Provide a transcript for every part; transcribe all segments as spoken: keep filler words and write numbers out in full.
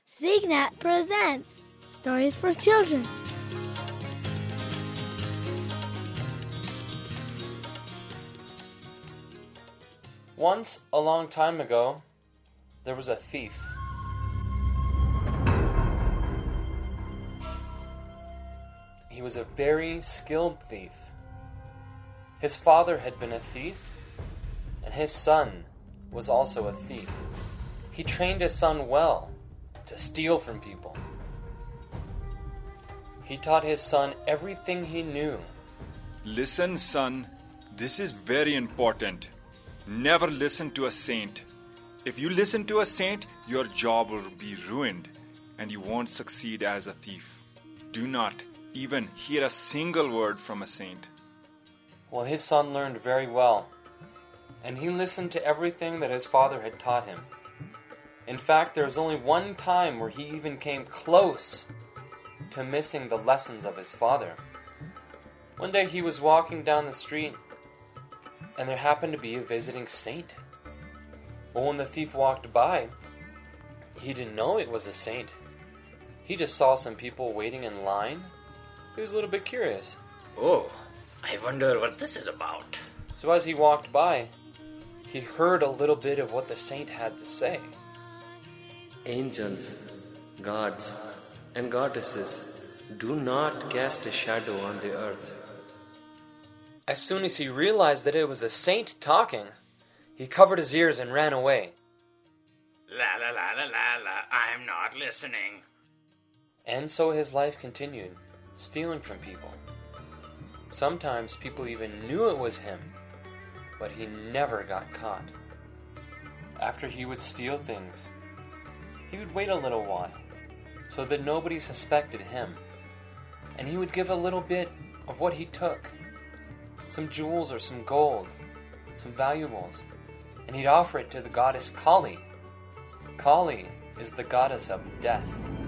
Signat presents Stories for Children. Once, a long time ago, there was a thief. He was a very skilled thief. His father had been a thief, and his son was also a thief. He trained his son well to steal from people. He taught his son everything he knew. Listen, son, this is very important. Never listen to a saint. If you listen to a saint, your job will be ruined and you won't succeed as a thief. Do not even hear a single word from a saint. Well, his son learned very well, and he listened to everything that his father had taught him. In fact, there was only one time where he even came close to missing the lessons of his father. One day he was walking down the street, and there happened to be a visiting saint. But when the thief walked by, he didn't know it was a saint. He just saw some people waiting in line. He was a little bit curious. Oh, I wonder what this is about. So as he walked by, he heard a little bit of what the saint had to say. Angels, gods, and goddesses do not cast a shadow on the earth. As soon as he realized that it was a saint talking, he covered his ears and ran away. La la la la la la, I'm not listening. And so his life continued, stealing from people. Sometimes people even knew it was him, but he never got caught. After he would steal things, he would wait a little while so that nobody suspected him, and he would give a little bit of what he took, some jewels or some gold, some valuables, and he'd offer it to the goddess Kali. Kali is the goddess of death.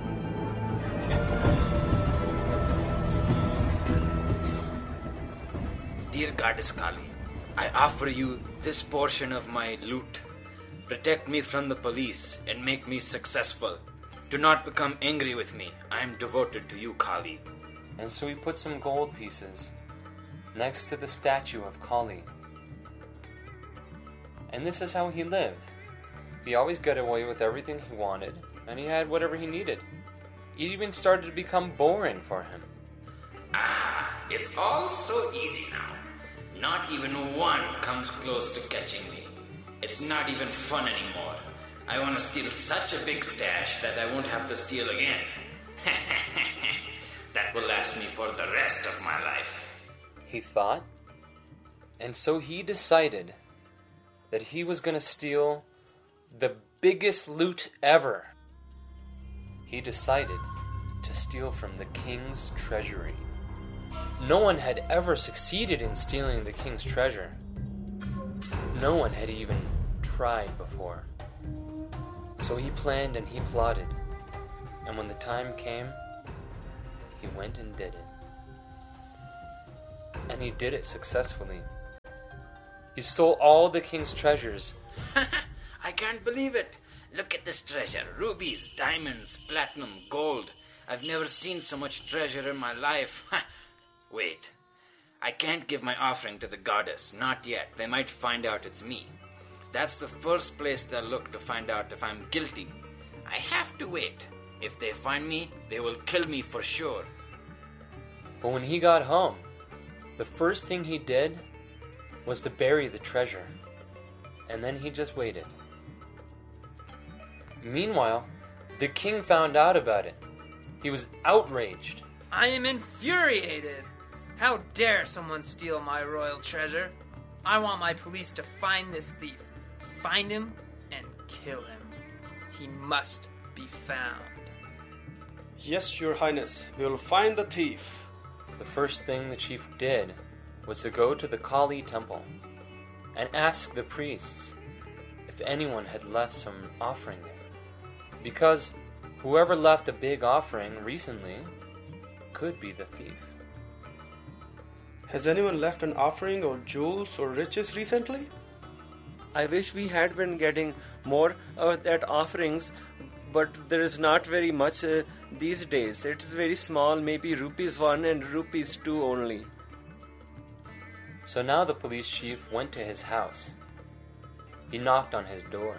Dear Goddess Kali, I offer you this portion of my loot. Protect me from the police and make me successful. Do not become angry with me. I am devoted to you, Kali. And so he put some gold pieces next to the statue of Kali. And this is how he lived. He always got away with everything he wanted, and he had whatever he needed. It even started to become boring for him. Ah, it's all so easy now. Not even one comes close to catching me. It's not even fun anymore. I want to steal such a big stash that I won't have to steal again. That will last me for the rest of my life, he thought. And so he decided that he was going to steal the biggest loot ever. He decided to steal from the king's treasury. No one had ever succeeded in stealing the king's treasure. No one had even tried before. So he planned and he plotted. And when the time came, he went and did it. And he did it successfully. He stole all the king's treasures. I can't believe it. Look at this treasure. Rubies, diamonds, platinum, gold. I've never seen so much treasure in my life. Wait. I can't give my offering to the goddess. Not yet. They might find out it's me. That's the first place they'll look to find out if I'm guilty. I have to wait. If they find me, they will kill me for sure. But when he got home, the first thing he did was to bury the treasure. And then he just waited. Meanwhile, the king found out about it. He was outraged. I am infuriated. How dare someone steal my royal treasure? I want my police to find this thief. Find him and kill him. He must be found. Yes, Your Highness. We'll find the thief. The first thing the chief did was to go to the Kali temple and ask the priests if anyone had left some offering there. Because whoever left a big offering recently could be the thief. Has anyone left an offering or jewels or riches recently? I wish we had been getting more of that offerings but there is not very much uh, these days. It is very small, maybe rupees one and rupees two only. So now the police chief went to his house. He knocked on his door.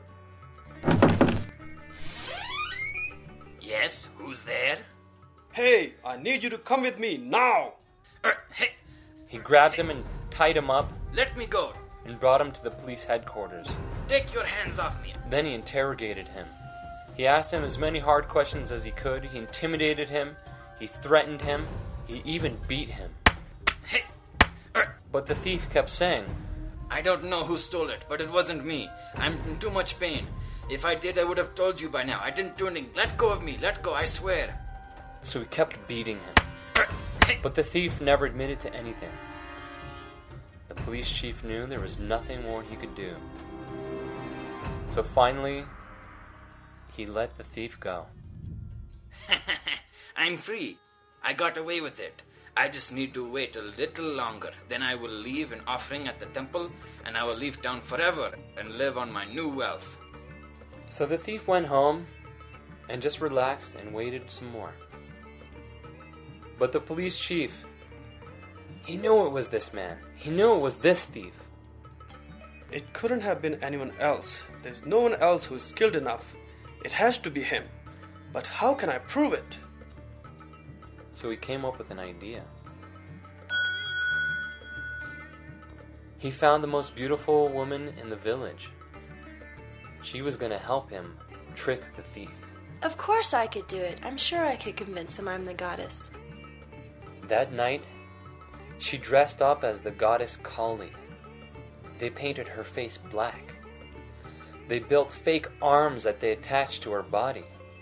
Yes, who's there? Hey, I need you to come with me now! Uh, hey, He grabbed him and tied him up let me go. and brought him to the police headquarters. Take your hands off me. Then he interrogated him. He asked him as many hard questions as he could. He intimidated him. He threatened him. He even beat him. Hey, uh, But the thief kept saying, I don't know who stole it, but it wasn't me. I'm in too much pain. If I did, I would have told you by now. I didn't do anything. Let go of me. Let go, I swear. so he kept beating him. Uh, hey, But the thief never admitted to anything. The police chief knew there was nothing more he could do. So finally, he let the thief go. I'm free. I got away with it. I just need to wait a little longer. Then I will leave an offering at the temple, and I will leave town forever and live on my new wealth. So the thief went home and just relaxed and waited some more. But the police chief, he knew it was this man. He knew it was this thief. It couldn't have been anyone else. There's no one else who is skilled enough. It has to be him. But how can I prove it? So he came up with an idea. He found the most beautiful woman in the village. She was going to help him trick the thief. Of course I could do it. I'm sure I could convince him I'm the goddess. That night, she dressed up as the goddess Kali. They painted her face black. They built fake arms that they attached to her body.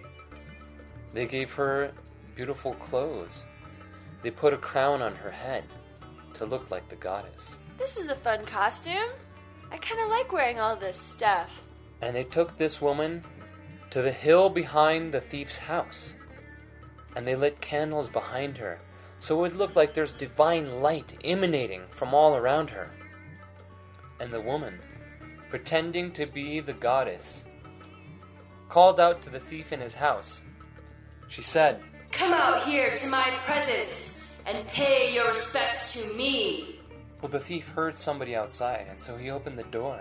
They gave her beautiful clothes. They put a crown on her head to look like the goddess. This is a fun costume. I kind of like wearing all this stuff. And they took this woman to the hill behind the thief's house. And they lit candles behind her, so it looked like there's divine light emanating from all around her. And the woman, pretending to be the goddess, called out to the thief in his house. She said, Come out here to my presence and pay your respects to me. Well, the thief heard somebody outside, and so he opened the door.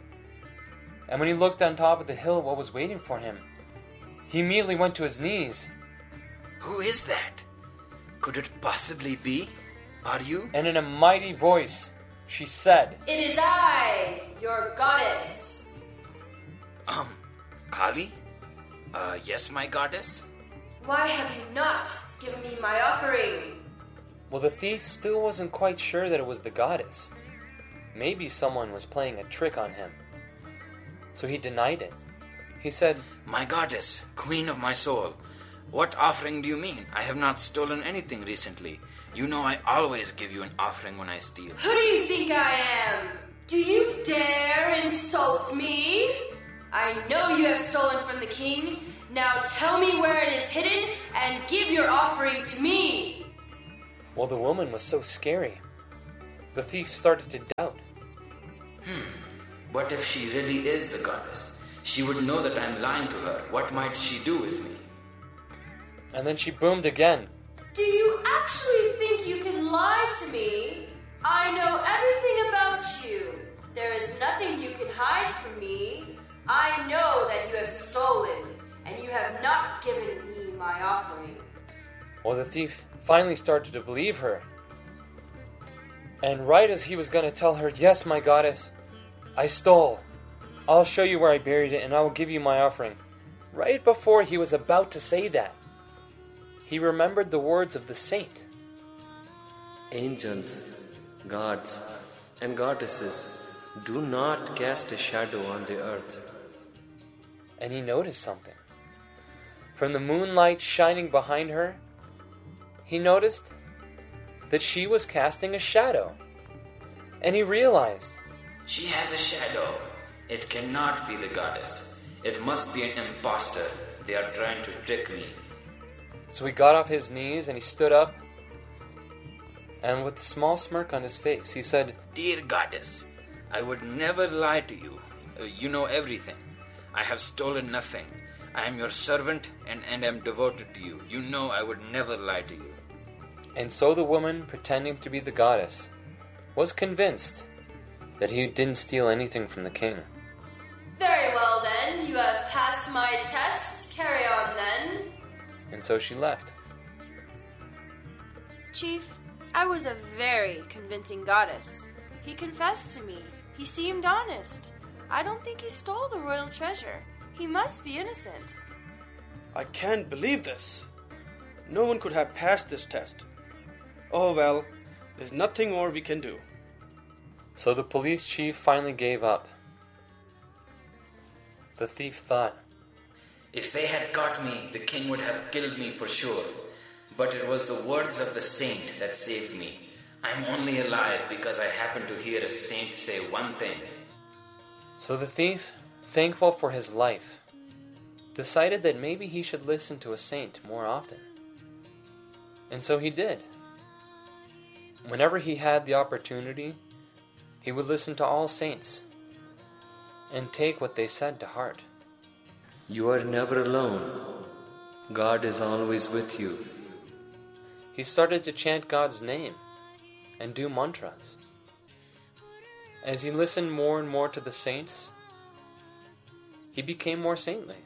And when he looked on top of the hill, what was waiting for him, he immediately went to his knees. Who is that? Could it possibly be? Are you? And in a mighty voice, she said, It is I, your goddess. Um, Kali? Uh, yes, my goddess? Why have you not given me my offering? Well, the thief still wasn't quite sure that it was the goddess. Maybe someone was playing a trick on him. So he denied it. He said, My goddess, queen of my soul, what offering do you mean? I have not stolen anything recently. You know I always give you an offering when I steal. Who do you think I am? Do you dare insult me? I know you have stolen from the king. Now tell me where it is hidden and give your offering to me. well, the woman was so scary. The thief started to doubt. Hmm. What if she really is the goddess? She would know that I'm lying to her. What might she do with me? And then she boomed again. Do you actually think you can lie to me? I know everything about you. There is nothing you can hide from me. I know that you have stolen, and you have not given me my offering. Well, the thief finally started to believe her. And right as he was going to tell her, yes, my goddess, I stole. I'll show you where I buried it, and I will give you my offering. Right before he was about to say that, he remembered the words of the saint. Angels, gods, and goddesses, do not cast a shadow on the earth. And he noticed something. From the moonlight shining behind her, he noticed that she was casting a shadow. And he realized, She has a shadow. It cannot be the goddess. It must be an impostor. They are trying to trick me. so he got off his knees and he stood up. And with a small smirk on his face, he said, Dear goddess, I would never lie to you. Uh, you know everything. I have stolen nothing. I am your servant and, and am devoted to you. You know I would never lie to you. And so the woman, pretending to be the goddess, was convinced that he didn't steal anything from the king. Very well then, you have passed my test. Carry on then. And so she left. Chief, I was a very convincing goddess. He confessed to me. He seemed honest. I don't think he stole the royal treasure. He must be innocent. I can't believe this. No one could have passed this test. Oh well, there's nothing more we can do. So the police chief finally gave up. The thief thought, If they had got me, the king would have killed me for sure. But it was the words of the saint that saved me. I'm only alive because I happened to hear a saint say one thing. So the thief, thankful for his life, decided that maybe he should listen to a saint more often. And so he did. Whenever he had the opportunity, he would listen to all saints and take what they said to heart. You are never alone. God is always with you. He started to chant God's name and do mantras. As he listened more and more to the saints, he became more saintly.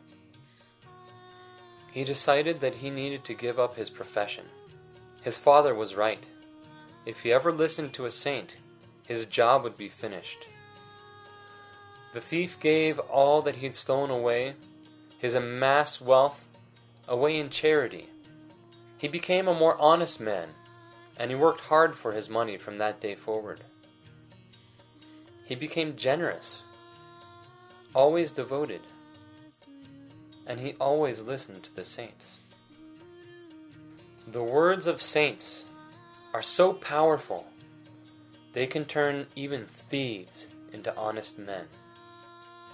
He decided that he needed to give up his profession. His father was right. If he ever listened to a saint, his job would be finished. The thief gave all that he had stolen away, his amassed wealth, away in charity. He became a more honest man, and he worked hard for his money from that day forward. He became generous, always devoted, and he always listened to the saints. The words of saints are so powerful, they can turn even thieves into honest men.